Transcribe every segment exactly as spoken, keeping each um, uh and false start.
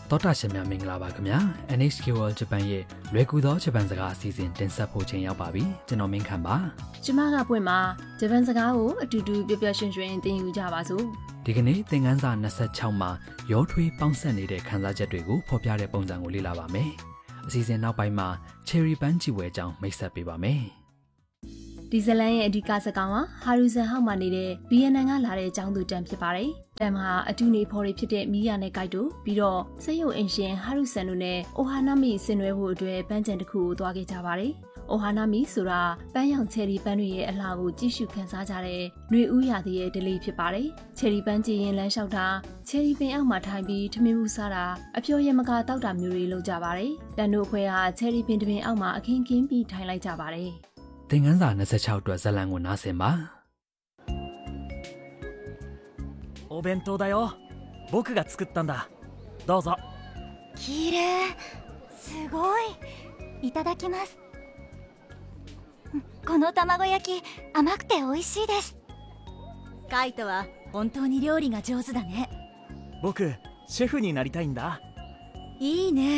တော်တာရှင်များမင်္ဂလာပါခင်ဗျာ เอ็น เอช เค World Japan ရဲ့လွယ်ကူသောဂျပန်စကားအစီအစဉ်တင်ဆက်ဖို့ချိန်ရောက်ပါပြီကျွန်တော်မင်းခမ်းပါကျမကပွင့်မှာဂျပန်စကားကိုအတူတူပျော်ပျော်ရွှင်ရွှင်သင်ယူကြပါစို့ဒီကနေ့သင်ခန်းစာ၂၆မှာရောထွေးပေါင်းဆက်နေတဲ့ခန်းစားချက်တွေကိုဖော်ပြတဲ့ပုံစံကိုလေ့လာပါမယ်အစီအစဉ်နောက်ပိုင်းမှာ Cherry ပန်းကြည်ဝဲအကြောင်းမိတ်ဆက်ပေးပါမယ်ဒီဇလန်ရဲ့အဓိကစကားကဟာရူဇန်ဟောက်မှာနေတဲ့ဗီယက်နမ်ကလာတဲ့အကြောင်းသူတန်ဖြစ်ပါတယ်။တန်မှာအတူနေဖော်တွေဖြစ်တဲ့မီယာနဲ့ဂိုက်တို့ပြီးတော့စက်ရုံအင်ရှင်ဟာရူဇန်တို့နဲ့အိုဟာနာမီဆင်နွှဲဖို့အတွက်ပန်းချံတစ်ခုကိုသွားခဲ့ကြပါတယ်။အိုဟာနာမီဆိုတာပန်းရောင်ချယ်ရီပန်းတွေရဲ့အလှကိုကြည့်ရှုခန်းစားကြတဲ့ຫນွေဦးရာသီရဲ့ဒလေးဖြစ်ပါတယ်။ချယ်ရီပန်းကြည့်ရင်လမ်းလျှောက်တာချယ်ရီပင်အောက်မှာထိုင်ပြီးထမင်းမှုစားတာအပျော်ရမကတောက်တာမျိုးတွေလုပ်ကြပါတယ်။တန်တို့အဖွဲကချယ်ရီပင်တစ်ပင်အောက်မှာအခင်းခင်းပြီးထိုင်လိုက်ကြပါတယ်။သင်ခန်းစာ၂၆အတွက်ဇာတ်လမ်းကိုနားဆင်ပါお弁当だよ僕が作ったんだどうぞきれいすごいいただきますこの卵焼き甘くて美味しいですカイトは本当に料理が上手だね僕シェフになりたいんだいいね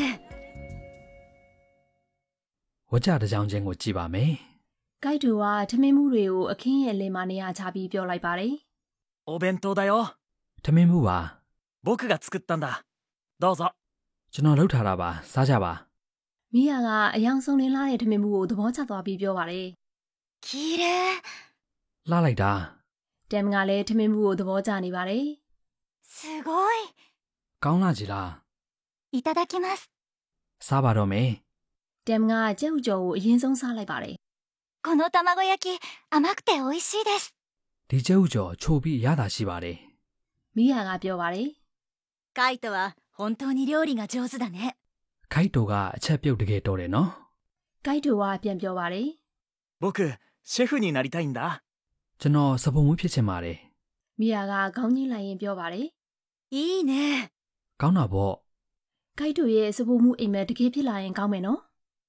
ဝကြတစ်ကြောင်ချင်းကိုကြည့်ပါမယ်ဂိုက်တူကထမင်းမှုတွေကိုအခင်းရဲ့လင်မနေရာချပြီးပြောလိုက်ပါတယ်お弁当だよထမင်းမှုပါ僕が作ったんだどうぞကျွန်တော်လုပ်ထားတာပါစားကြပါမီယာကအယောင်ဆုံးလင်းလာတဲ့ထမင်းမှုကိုသဘောကျသွားပြီးပြောပါတယ်きれいလှလိုက်တာတမ်ကလည်းထမင်းမှုကိုသဘောကျနေပါတယ်すごいကောင်းလာကြလားいただきますစားပါတော့မယ်တမ်ကကြက်ဥကြော်ကိုအရင်ဆုံးစားလိုက်ပါတယ်この卵焼き甘くて美味しいですဒီကျုပ်ကျော်ချိုပြီးရတာရှိပါတယ်မီယာကပြောပါတယ်カイトは本当に料理が上手だねခိုက်တိုကအချက်ပြုတ်တကယ်တော်တယ်နော်ဂိုက်တိုကပြန်ပြောပါတယ်僕シェフになりたいんだကျွန်တော်စပုံမွေးဖြစ်ချင်ပါတယ်မီယာကခေါင်းကြီးလိုက်ရင်ပြောပါတယ်いいねကောင်းတာပေါ့ဂိုက်တိုရဲ့စပုံမှုအိမ်မက်တကယ်ဖြစ်လာရင်ကောင်းမယ်နော်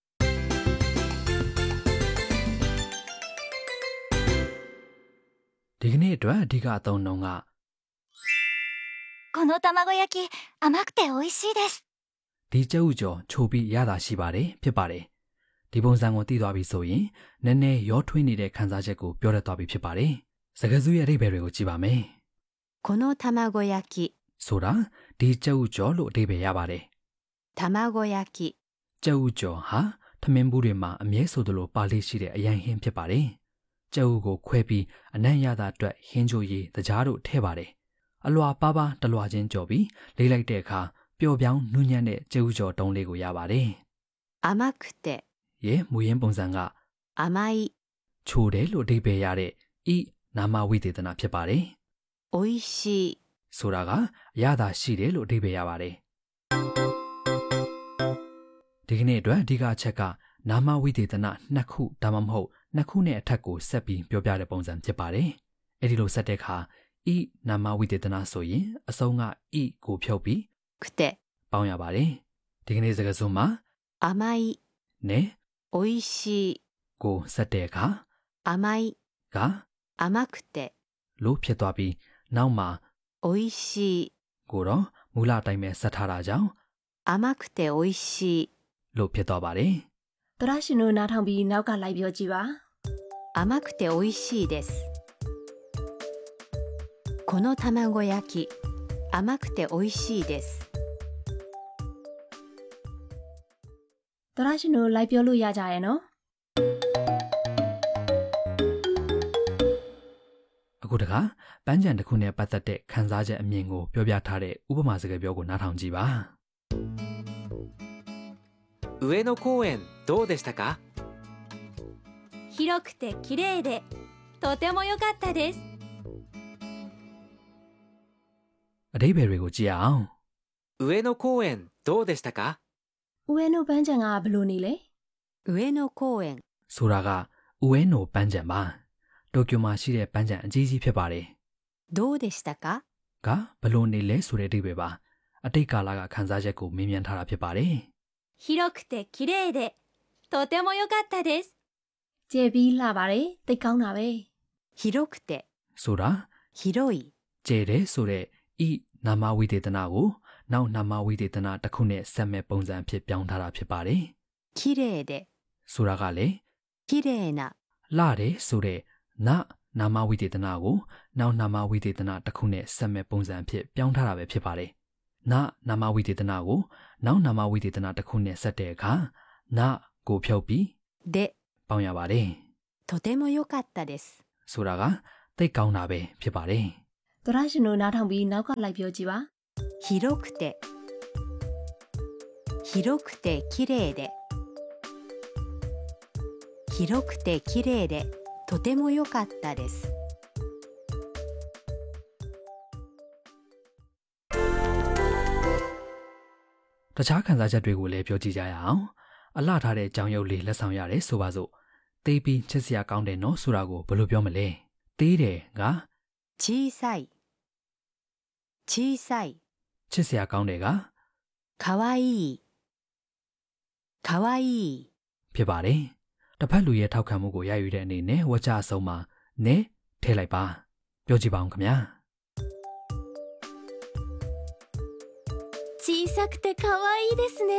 ဒီကနေ့အတွက်အဓိကအသုံးနှုန်းကこの卵焼き甘くて美味しいですဒီကျုပ်ကျော်ချိုပြီးရတာရှိပါတယ်ဖြစ်ပါတယ်ဒီပုံစံကိုသိသွားပြီဆိုရင်နည်းနည်းရောထွေးနေတဲ့ခန်းစားချက်ကိုပြောရသွားပြီဖြစ်ပါတယ်စကားစုရဲ့အဓိပ္ပာယ်တွေကိုကြည့်ပါမယ်この卵焼きဆိုတာဒီကျုပ်ကျော်လို့အဓိပ္ပာယ်ရပါတယ်卵焼きကျုပ်ကျော်ဟာထမင်းဘူးတွေမှာအမြဲဆိုသလိုပါလေးရှိတဲ့အရန်ဟင်းဖြစ်ပါတယ်ကျုပ်ကိုခွဲပြီးအနံ့ရတာအတွက်ဟင်းချိုရည်တကြားတို့ထည့်ပါတယ်အလွာပါပါတလွာချင်းကြော်ပြီးလေးလိုက်တဲ့အခါပျော်ပြောင်းနူးညံ့တဲ့ကျုပ်ကျော်တုံးလေးကိုရပါတယ်甘くてရေမူရင်းပုံစံက甘いချိုတယ်လို့အဓိပ္ပာယ်ရတဲ့ဤနာမဝိသေသနာဖြစ်ပါတယ်美味しいဆိုတာကအရသာရှိတယ်လို့အဓိပ္ပာယ်ရပါတယ်ဒီကနေ့အတွက်အဓိကအချက်ကနာမဝိသေသနာနှစ်ခုဒါမှမဟုတ်နှစ်ခုနဲ့အထက်ကိုဆက်ပြီးပြောပြတဲ့ပုံစံဖြစ်ပါတယ်။အဲဒီလိုဆက်တဲ့အခါဤနာမဝိသေသနာဆိုရင်အဆုံးကဤကိုဖြုတ်ပြီးくてပေါင်းရပါတယ်။ဒီကနေ့စကားစုံမှာ甘いနဲ့美味しいကိုဆက်တဲ့အခါ甘いက甘くてလို့ဖြစ်သွားပြီးနောက်မှာ美味しいကိုတော့မူလအတိုင်းပဲဆက်ထားတာကြောင့်甘くて美味しいလို့ဖြစ်သွားပါတယ်။တရရှင်တို့နားထောင်ပြီးနောက်ကလိုက်ပြောကြည့်ပါ甘くて美味しいですこの卵焼き甘くて美味しいですတရရှင်တို့လိုက်ပြောလို့ရကြရဲ့နော်အခုတခါပန်းချံတစ်ခုနဲ့ပတ်သက်တဲ့ခန်းစားချက်အမြင်ကိုပြောပြထားတဲ့ဥပမာစကားပြောကိုနားထောင်ကြည့်ပါ上野公園どうでしたか広くて綺麗でとても良かったですအဓိပ္ပာယ်တွေကိုကြည့်အောင်上野公園どうでしたかဥဝဲနိုပန်းချံကဘလို့နေလဲ上野公園ဆိုတာကဥဝဲနိုပန်းချံပါတိုကျိုမှာရှိတဲ့ပန်းချံအကြီးကြီးဖြစ်ပါတယ်どうでしたかကဘလို့နေလဲဆိုတဲ့အဓိပ္ပာယ်ပါအတိတ်ကာလကခန်းစားချက်ကိုမေးမြန်းထားတာဖြစ်ပါတယ်広くて綺麗でとても良かったですကျဲပြီးလှပါတယ်သိကောင်းတာပဲ広くてဆိုတာ広いကျဲတယ်ဆိုတဲ့ဤနာမဝိသေသနာကိုနောက်နာမဝိသေသနတစ်ခုနဲ့ဆက်မဲ့ပုံစံဖြစ်ပြောင်းထားတာဖြစ်ပါတယ် 「きれいで」 ဆိုတာကလေ 「きれいな」 လှတယ်ဆိုတဲ့နနာမဝိသေသနကိုနောက်နာမဝိသေသနတစ်ခုနဲ့ဆက်မဲ့ပုံစံဖြစ်ပြောင်းထားတာပဲဖြစ်ပါတယ်နနာမဝိသေသနကိုနောက်နာမဝိသေသနတစ်ခုနဲ့ဆက်တဲ့အခါနကိုဖြုတ်ပြီးでပေါင်းရပါတယ်とても良かったですဆိုတာကသိကောင်းတာပဲဖြစ်ပါတယ်သောရရှင်တို့နားထောင်ပြီးနောက်ကလိုက်ပြောကြည့်ပါ広くて広くてきれいで広くてきれいでとても良かったですတခြားခံစားချက်တွေကိုလည်းပြောကြည့်ကြရအောင်အလှထားတဲ့ကြောင်ရုပ်လေးလက်ဆောင်ရတယ်ဆိုပါစို့တေးပြီးချစ်စရာကောင်းတယ်နော်ဆိုတာကိုဘယ်လိုပြောမလဲတေးတယ်က小さい小さいချစ်စရာကောင်းတယ်ကかわいいかわいいဖြစ်ပါတယ်တစ်ဖက်လူရဲ့ထောက်ခံမှုကိုရယူတဲ့အနေနဲ့ဝါကြအဆုံးမှာနဲထည့်လိုက်ပါပြောကြည့်ပါဦးခင်ဗျာ小さくてかわいいですね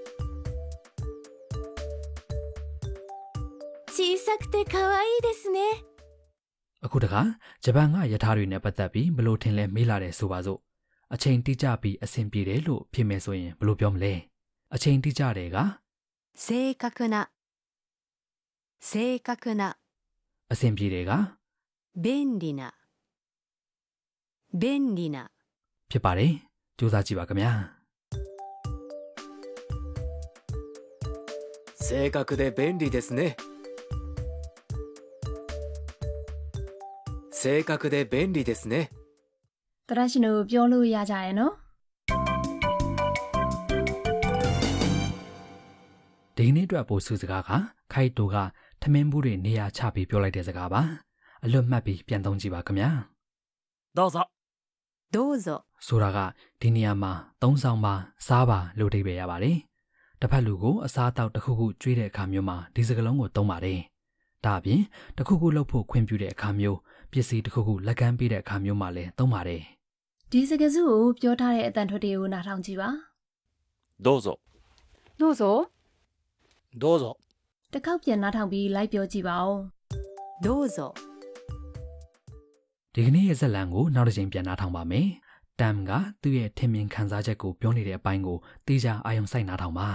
小さくてかわいいですねအခုတခါဂျပန်ကယထာတွေနဲ့ပတ်သက်ပြီးဘလို့ထင်လဲမေးလာတယ်ဆိုပါစို့အချိန်တိကျပြီးအဆင်ပြေတယ်လို့ဖြစ်မယ်ဆိုရင်ဘလို့ပြောမလဲအချိန်တိကျတယ်က正確な正確なအဆင်ပြေတယ်က便利な便利なဖြစ်ပါတယ်ကြိုးစားကြည့်ပါခင်ဗျာ正確で便利ですね正確で便利ですねသောရရှင်တို့ပြောလို့ရကြရဲ့နော်ဒီနေ့အတွက်ပို့စုစကားကခိုက်တိုကထမင်းဘူးတွေနေရာချပြီးပြောလိုက်တဲ့စကားပါအလွတ်မှတ်ပြီးပြန်သုံးကြည့်ပါခင်ဗျာどうぞどうぞဆိုတာကဒီနေရာမှာသုံးဆောင်ပါစားပါလို့အဓိပ္ပာယ်ရပါတယ်တစ်ဖက်လူကိုအစားအသောက်တစ်ခုခုကျွေးတဲ့အခါမျိုးမှာဒီစကားလုံးကိုသုံးပါတယ်ဒါအပြင်တစ်ခုခုလုပ်ဖို့ခွင့်ပြုတဲ့အခါမျိုးပစ္စည်းတစ်ခုခုလက်ကမ်းပေးတဲ့အခါမျိုးမှာလည်းသုံးပါတယ်ဒီစကားစုကိုပြောထားတဲ့အတန်ထွက်တွေကိုနားထောင်ကြည့်ပါどうぞどうぞどうぞတစ်ခေါက်ပြန်နားထောင်ပြီးလိုက်ပြောကြည့်ပါဦးどうぞဒီကနေ့ရဲ့ဇာတ်လမ်းကိုနောက်တစ်ချိန်ပြန်နားထောင်ပါမယ်တမ်ကသူ့ရဲ့ထင်မြင်ခံစားချက်ကိုပြောနေတဲ့အပိုင်းကိုတေချာအာရုံစိုက်နားထောင်ပါ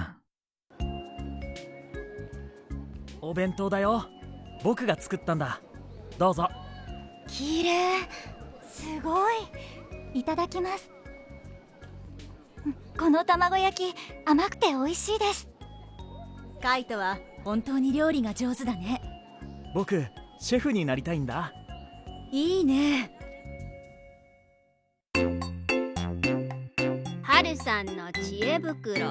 お弁当だよ僕が作ったんだどうぞきれいすごいいただきますこの卵焼き甘くて美味しいですカイトは本当に料理が上手だね僕シェフになりたいんだいいねはるさんの知恵袋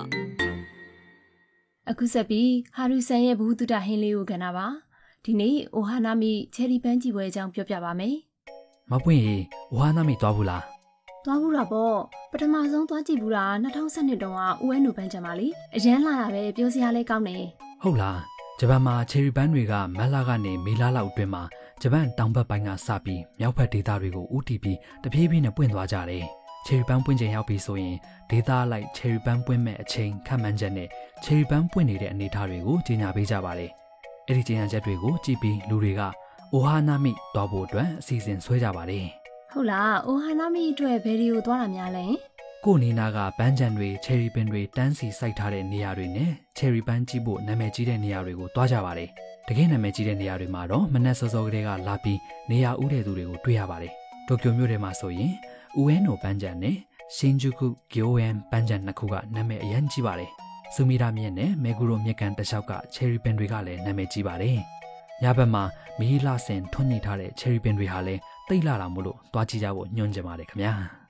အခုဆက်ပြီးဟာရူဆန်ရဲ့ဘဝတုဒ္ဒဟင်းလေးကိုကဏ္ဍပါဒီနေ့အိုဟာနာမီချယ်ရီပန်းကြီးပွဲအကြောင်းပြောပြပါမယ်မပွင့်ရေဝါနာမီသွားဘူးလားသွားဘူးတော့ပေါ့ပထမဆုံးသွားကြည့်ဘူးတာ၂၀၁၂တုန်းက အို အန် အို ပန်းချံပါလေအရန်လာတာပဲပြောစရာလေးကောင်းတယ်ဟုတ်လားဂျပန်မှာချယ်ရီပန်းတွေကမက်လာကနေမေလာလောက်အတွင်းမှာဂျပန်တောင်ဘက်ပိုင်းကစပြီးမြောက်ဘက်ဒေသတွေကိုဦးတည်ပြီးတပြေးပြေးနဲ့ပွင့်သွားကြတယ်ချယ်ရီပန်းပွင့်ချိန်ရောက်ပြီဆိုရင်ဒေသလိုက်ချယ်ရီပန်းပွင့်မဲ့အချိန်ခန့်မှန်းချက်နဲ့ချယ်ရီပန်းပွင့်နေတဲ့အနေအထားတွေကိုကြီးညာပေးကြပါတယ်အဲ့ဒီကြီးညာချက်တွေကိုကြည့်ပြီးလူတွေကအိုဟာနာမီသွားဖို့အတွက်အစီအစဉ်ဆွဲကြပါတယ်ဟုတ်လားအိုဟာနာမီအတွက်ဘယ်ဒီကိုသွားတာများလဲကိုနီနာကပန်းချံတွေချယ်ရီပင်တွေတန်းစီစိုက်ထားတဲ့နေရာတွေနဲ့ချယ်ရီပန်းကြည့်ဖို့နာမည်ကြီးတဲ့နေရာတွေကိုသွားကြပါတယ်တကယ်နာမည်ကြီးတဲ့နေရာတွေမှာတော့မနက်စောစောကလေးကလာပြီးနေရာဦးတဲ့သူတွေကိုတွေ့ရပါတယ်တိုကျိုမြို့ထဲမှာဆိုရင်ဥအဲနိုပန်းချံနဲ့ရှင်ဂျူကုဂိုအန်ပန်းချံနှစ်ခုကနာမည်အရန်ကြီးပါတယ်ဆူမီရာမြစ်နဲ့မေဂူရိုမြစ်ကန်တစ်လျှောက်ကချယ်ရီပင်တွေကလည်းနာမည်ကြီးပါတယ်ညဘက်မှာမီးလာဆင်ထွန်းညှိထားတဲ့ချယ်ရီပင်တွေဟာလည်းတိတ်လာတာမို့လို့တွားကြည့်ကြဖို့ညွှန်ချင်ပါတယ်ခင်ဗျာ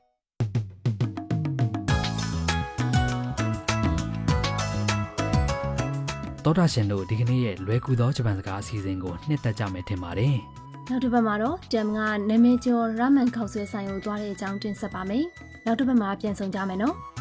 တော်တာရှင်တို့ဒီကနေ့ရဲ့လွယ်ကူသောဂျပန်စကားအစီအစဉ်ကိုနှစ်သက်ကြမယ်ထင်ပါတယ်နောက်တစ်ပတ်မှာတော့တမ်ကနာမည်ကျော်ရာမန်ခောက်ဆွဲဆိုင်ကိုသွားတဲ့အကြောင်းတင်ဆက်ပါမယ်နောက်တစ်ပတ်မှာပြန်ဆောင်ကြမယ်နော်